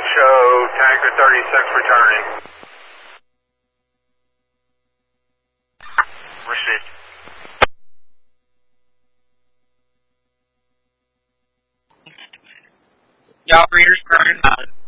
show Tanker 36 returning. Received. The operator's current valid.